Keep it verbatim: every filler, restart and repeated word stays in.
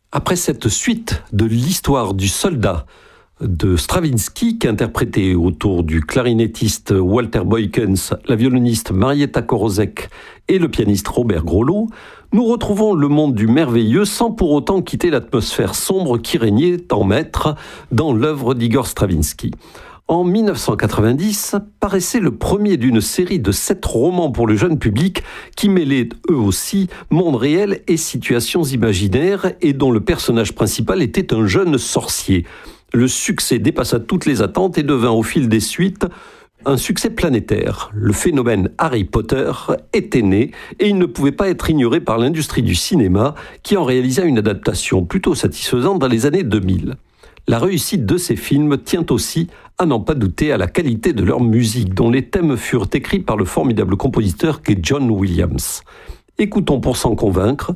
Après cette suite de l'histoire du soldat de Stravinsky, qu'interprétait autour du clarinettiste Walter Boykens, la violoniste Marietta Korosek et le pianiste Robert Grolot, nous retrouvons le monde du merveilleux sans pour autant quitter l'atmosphère sombre qui régnait en maître dans l'œuvre d'Igor Stravinsky. En dix-neuf cent quatre-vingt-dix, paraissait le premier d'une série de sept romans pour le jeune public qui mêlaient eux aussi monde réel et situations imaginaires et dont le personnage principal était un jeune sorcier. Le succès dépassa toutes les attentes et devint au fil des suites un succès planétaire. Le phénomène Harry Potter était né et il ne pouvait pas être ignoré par l'industrie du cinéma qui en réalisa une adaptation plutôt satisfaisante dans les années deux mille. La réussite de ces films tient aussi, à n'en pas douter, à la qualité de leur musique, dont les thèmes furent écrits par le formidable compositeur qu'est John Williams. Écoutons pour s'en convaincre